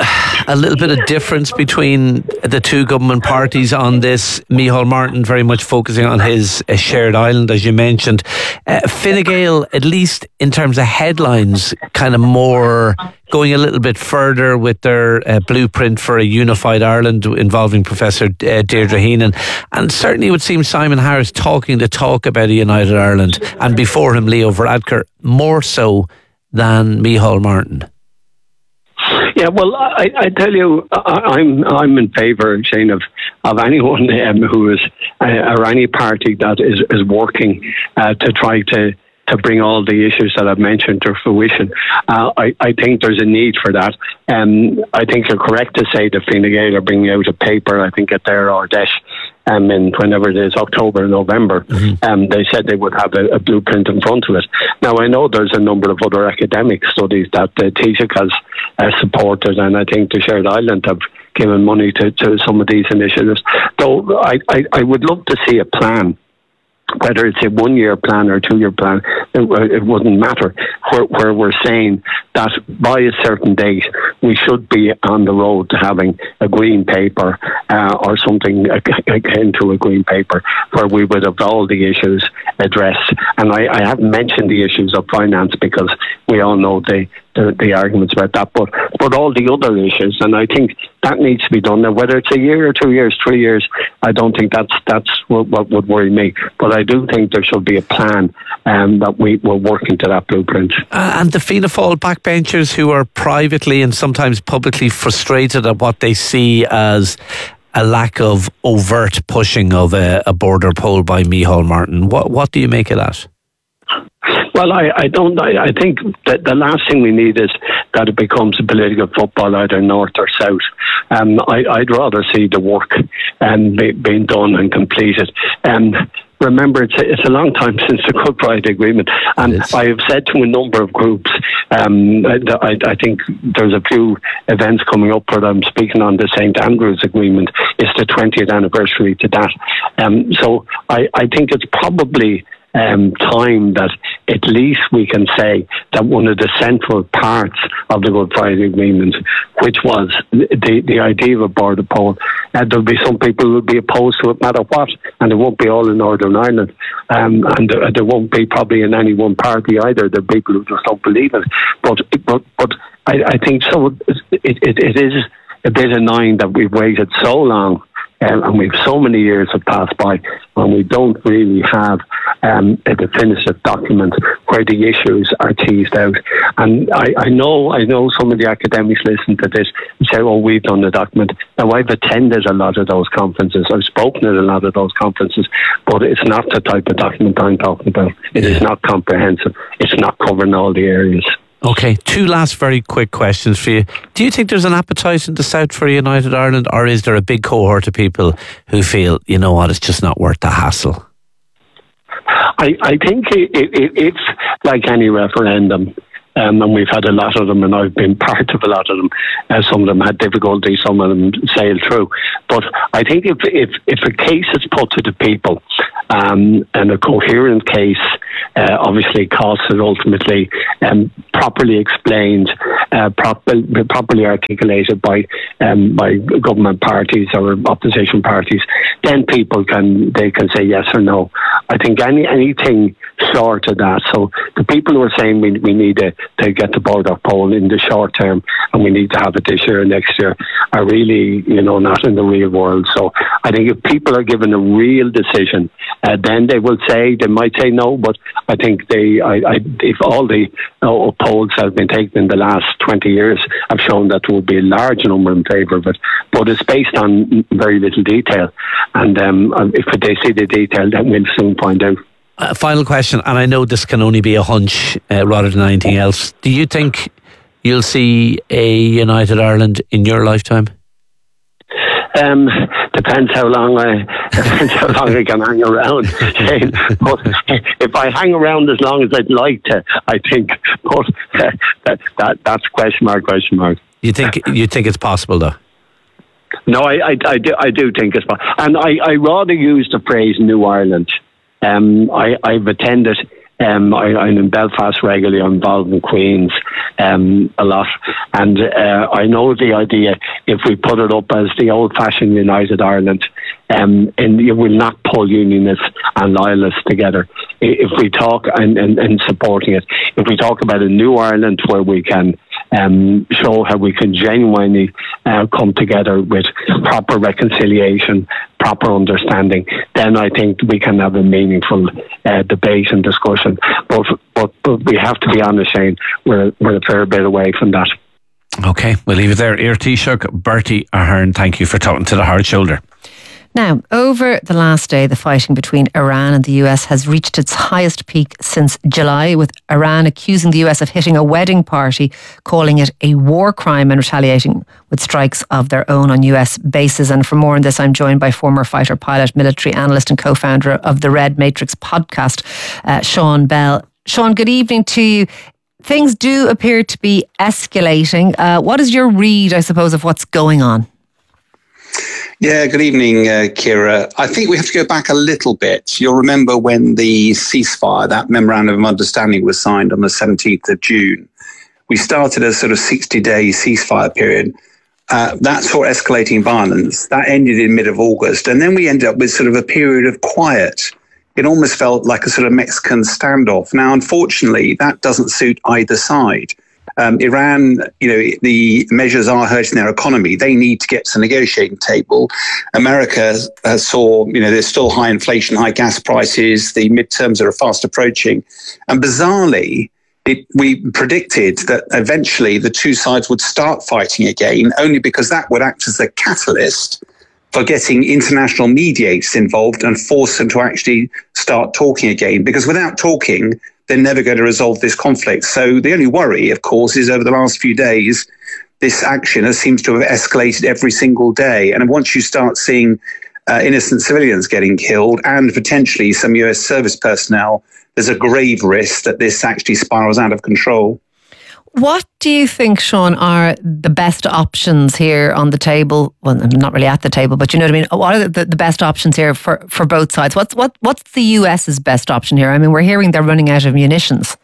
bit of difference between the two government parties on this? Micheál Martin very much focusing on his shared island, as you mentioned. Fine Gael, at least in terms of headlines, kind of more going a little bit further with their blueprint for a unified Ireland involving Professor Deirdre Heenan. And certainly it would seem Simon Harris talking the talk about a united Ireland, and before him Leo Varadkar, more so than Micheál Martin. Yeah, well, I tell you, I'm in favour, Shane, of anyone who is or any party that is working to try to bring all the issues that I've mentioned to fruition. I think there's a need for that. I think you're correct to say that Fine Gael are bringing out a paper, I think at their Ardèche, in whenever it is, October or November. They said they would have a blueprint in front of it. Now, I know there's a number of other academic studies that Taoiseach has supported, and I think the Shared Island have given money to some of these initiatives. Though I would love to see a plan, whether it's a 1-year plan or a 2-year plan, it wouldn't matter, where we're saying that by a certain date we should be on the road to having a green paper or something akin to a green paper, where we would have all the issues addressed. And I haven't mentioned the issues of finance, because we all know the arguments about that, but all the other issues, and I think that needs to be done. Now, whether it's a year or 2 years, 3 years, I don't think that's what would worry me. But I do think there should be a plan that we will work into that blueprint. And the Fianna Fáil backbenchers who are privately and sometimes publicly frustrated at what they see as a lack of overt pushing of a border poll by Micheál Martin, what do you make of that? Well, I think that the last thing we need is that it becomes a political football, either north or south. I'd rather see the work being done and completed. remember, it's a long time since the Good Friday Agreement, and I have said to a number of groups, I think there's a few events coming up where I'm speaking on the St. Andrews Agreement. It's the 20th anniversary to that. So I think it's probably time that at least we can say that one of the central parts of the Good Friday Agreement, which was the idea of a border poll, there'll be some people who will be opposed to it no matter what, and it won't be all in Northern Ireland, and there won't be probably in any one party either. There are people who just don't believe it. But I think so. It is a bit annoying that we've waited so long. And we've so many years have passed by, and we don't really have a definitive document where the issues are teased out. And I know some of the academics listen to this and say, "Oh, we've done the document." Now, I've attended a lot of those conferences. I've spoken at a lot of those conferences, but it's not the type of document I'm talking about. It is not comprehensive. It's not covering all the areas. Okay, two last very quick questions for you. Do you think there's an appetite in the South for United Ireland, or is there a big cohort of people who feel, you know what, it's just not worth the hassle? I think it's like any referendum. And we've had a lot of them, and I've been part of a lot of them. Some of them had difficulty, some of them sailed through. But I think if a case is put to the people, and a coherent case, obviously costed ultimately, properly explained, properly articulated by government parties or opposition parties, then people can say yes or no. I think anything short of that. So the people who are saying we need to get the border poll in the short term, and we need to have it this year or next year, are really, not in the real world. So I think if people are given a real decision, then they might say no, but I think if all the polls have been taken in the last 20 years have shown that there will be a large number in favour of it, but it's based on very little detail, and if they see the detail, then we'll soon find out. Final question, and I know this can only be a hunch rather than anything else. Do you think you'll see a United Ireland in your lifetime? Depends how long I can hang around, Shane. But if I hang around as long as I'd like to, I think. But that's question mark. You think it's possible, though? No, I do think it's possible, and I rather use the phrase New Ireland. I've attended. I'm in Belfast regularly. I'm involved in Queens a lot, and I know the idea. If we put it up as the old-fashioned United Ireland, and you will not pull unionists and loyalists together. If we talk and supporting it, if we talk about a new Ireland where we can show how we can genuinely come together with proper reconciliation, proper understanding, then I think we can have a meaningful debate and discussion. But we have to be honest, Shane, we're a fair bit away from that. Okay, we'll leave it there. Ear Taoiseach, Bertie Ahern, thank you for talking to the Hard Shoulder. Now, over the last day, the fighting between Iran and the US has reached its highest peak since July, with Iran accusing the US of hitting a wedding party, calling it a war crime, and retaliating with strikes of their own on US bases. And for more on this, I'm joined by former fighter pilot, military analyst and co-founder of the Red Matrix podcast, Sean Bell. Sean, good evening to you. Things do appear to be escalating. What is your read, I suppose, of what's going on? Yeah, good evening, Kira. I think we have to go back a little bit. You'll remember when the ceasefire, that memorandum of understanding, was signed on the 17th of June. We started a sort of 60-day ceasefire period. That saw escalating violence. That ended in mid of August. And then we ended up with sort of a period of quiet. It almost felt like a sort of Mexican standoff. Now, unfortunately, that doesn't suit either side. Iran, the measures are hurting their economy. They need to get to the negotiating table. America saw, there's still high inflation, high gas prices. The midterms are fast approaching. And bizarrely, we predicted that eventually the two sides would start fighting again, only because that would act as a catalyst for getting international mediators involved and force them to actually start talking again. Because without talking, they're never going to resolve this conflict. So the only worry, of course, is over the last few days, this action seems to have escalated every single day. And once you start seeing innocent civilians getting killed and potentially some US service personnel, there's a grave risk that this actually spirals out of control. What do you think, Sean, are the best options here on the table? Well, not really at the table, but you know what I mean. What are the best options here for both sides? What's the US's best option here? I mean, we're hearing they're running out of munitions.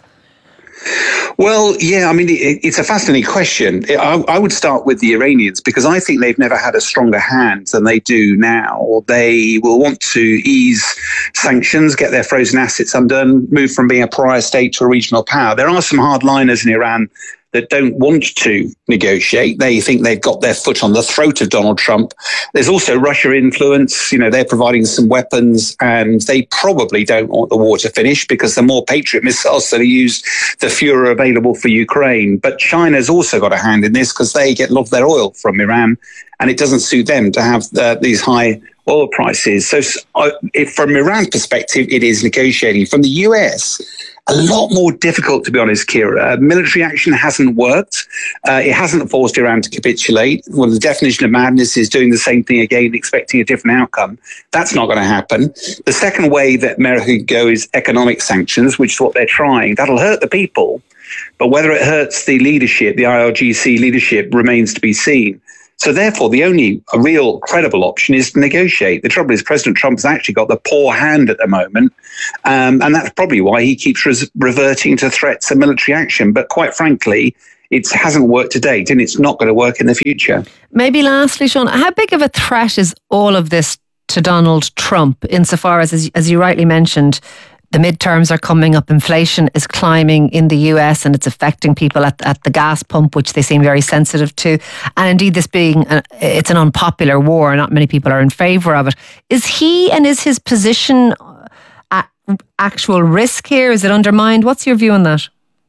Well, yeah, I mean, it's a fascinating question. I would start with the Iranians because I think they've never had a stronger hand than they do now. They will want to ease sanctions, get their frozen assets undone, move from being a pariah state to a regional power. There are some hardliners in Iran that don't want to negotiate. They think they've got their foot on the throat of Donald Trump. There's also Russia influence. You know, they're providing some weapons and they probably don't want the war to finish because the more Patriot missiles that are used, the fewer are available for Ukraine. But China's also got a hand in this because they get a lot of their oil from Iran and it doesn't suit them to have these high oil prices. So from Iran's perspective, it is negotiating. From the US, a lot more difficult, to be honest, Kira. Military action hasn't worked. It hasn't forced Iran to capitulate. Well, the definition of madness is doing the same thing again, expecting a different outcome. That's not going to happen. The second way that America could go is economic sanctions, which is what they're trying. That'll hurt the people. But whether it hurts the leadership, the IRGC leadership, remains to be seen. So therefore, the only real credible option is to negotiate. The trouble is President Trump's actually got the poor hand at the moment. And that's probably why he keeps reverting to threats of military action. But quite frankly, it hasn't worked to date and it's not going to work in the future. Maybe lastly, Sean, how big of a threat is all of this to Donald Trump insofar as you rightly mentioned, the midterms are coming up, inflation is climbing in the US and it's affecting people at the gas pump, which they seem very sensitive to. And indeed, this being, it's an unpopular war, not many people are in favour of it. Is his position at actual risk here? Is it undermined? What's your view on that?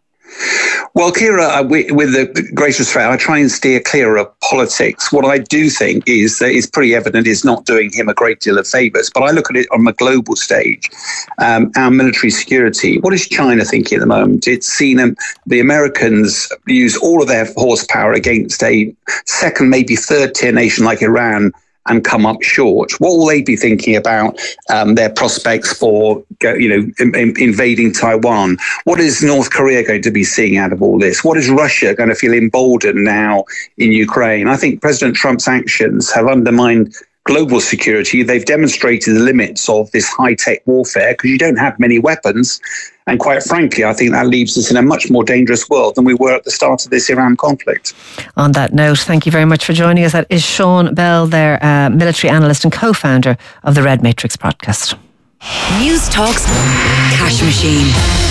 Well, Kira, with the greatest threat, I try and steer clear of politics. What I do think is that it's pretty evident is not doing him a great deal of favours. But I look at it on a global stage. Our military security, what is China thinking at the moment? It's seen the Americans use all of their horsepower against a second, maybe third tier nation like Iran and come up short. What will they be thinking about their prospects for, invading Taiwan? What is North Korea going to be seeing out of all this? What is Russia going to feel emboldened now in Ukraine? I think President Trump's actions have undermined global security. They've demonstrated the limits of this high-tech warfare because you don't have many weapons. And quite frankly, I think that leaves us in a much more dangerous world than we were at the start of this Iran conflict. On that note, thank you very much for joining us. That is Sean Bell, their military analyst and co-founder of the Red Matrix podcast. News Talk's Cash Machine.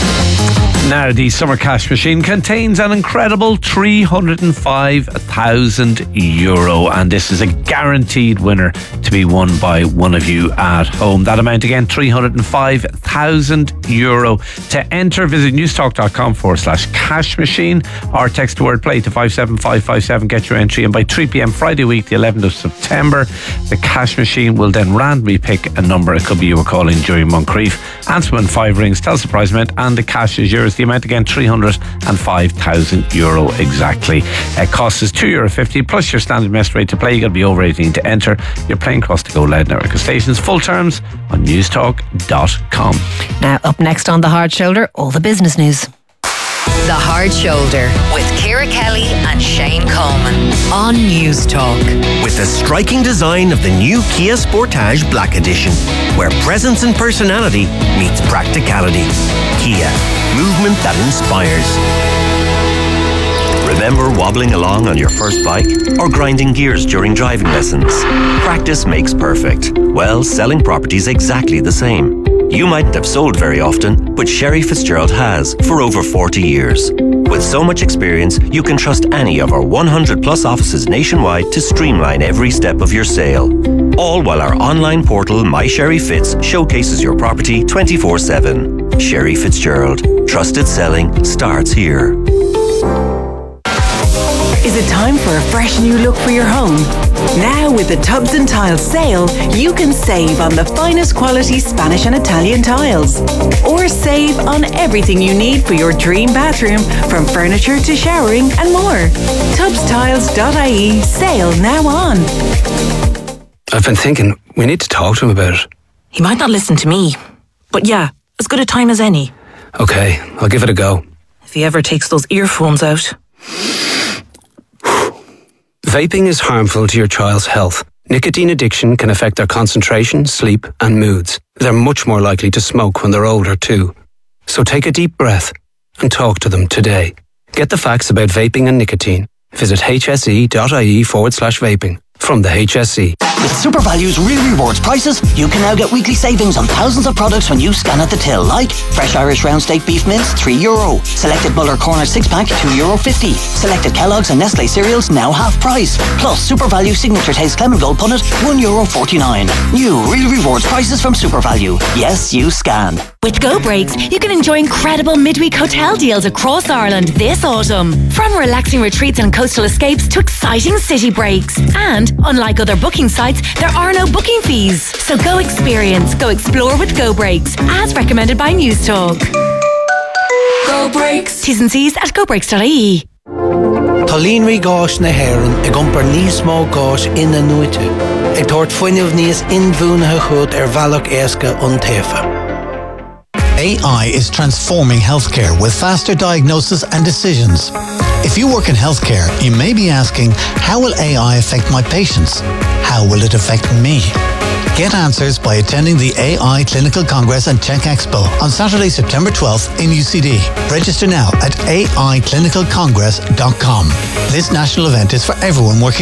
Now, the Summer Cash Machine contains an incredible €305,000, and this is a guaranteed winner to be won by one of you at home. That amount again, €305,000. To enter, visit newstalk.com/cash machine or text the word play to 57557. Get your entry, and by 3 p.m. Friday week, the 11th of September, the Cash Machine will then randomly pick a number. It could be you were calling during Moncrief. Answer when 5 rings, tells the prize amount, and the cash is yours. The amount again, €305,000 exactly. Cost is €2.50 plus your standard mess rate to play. You got to be over 18 to enter. You're playing across the Go Loud network of stations. Full terms on newstalk.com. Now, up next on The Hard Shoulder, all the business news. The Hard Shoulder with Ciara Kelly and Shane Coleman on News Talk. With the striking design of the new Kia Sportage Black Edition, where presence and personality meets practicality. Kia, movement that inspires. Remember wobbling along on your first bike or grinding gears during driving lessons? Practice makes perfect. Well, selling property's exactly the same. You mightn't have sold very often, but Sherry Fitzgerald has for over 40 years. With so much experience, you can trust any of our 100 plus offices nationwide to streamline every step of your sale. All while our online portal, My Sherry Fitz, showcases your property 24/7. Sherry Fitzgerald. Trusted selling starts here. Is it time for a fresh new look for your home? Now with the Tubs and Tiles sale, you can save on the finest quality Spanish and Italian tiles. Or save on everything you need for your dream bathroom, from furniture to showering and more. Tubstiles.ie, sale now on. I've been thinking, We need to talk to him about it. He might not listen to me. But yeah, as good a time as any. Okay, I'll give it a go. If he ever takes those earphones out. Vaping is harmful to your child's health. Nicotine addiction can affect their concentration, sleep, and moods. They're much more likely to smoke when they're older too. So take a deep breath and talk to them today. Get the facts about vaping and nicotine. Visit hse.ie/vaping. From the HSE. With SuperValue's Real Rewards prices, you can now get weekly savings on thousands of products when you scan at the till, like fresh Irish round steak beef mince, €3. Selected Muller Corner 6-pack, €2.50. Selected Kellogg's and Nestle cereals, now half price. Plus, SuperValue Signature Taste Clement Gold Punnet, €1.49. New Real Rewards prices from SuperValue. Yes, you scan. With Go Breaks, you can enjoy incredible midweek hotel deals across Ireland this autumn. From relaxing retreats and coastal escapes to exciting city breaks. And, unlike other booking sites, there are no booking fees. So go experience, go explore with Go Breaks, as recommended by News Talk. Go Breaks. T's and C's at gobreaks.ie. Tolínri gáis na haireann ag iompar níos mó gáis ina nuite. Ag tabhairt fuinneamh níos inbhuanathe chud bhealach éasca an taofa. AI is transforming healthcare with faster diagnosis and decisions. If you work in healthcare, you may be asking, how will AI affect my patients? How will it affect me? Get answers by attending the AI Clinical Congress and Tech Expo on Saturday, September 12th in UCD. Register now at aiclinicalcongress.com. This national event is for everyone working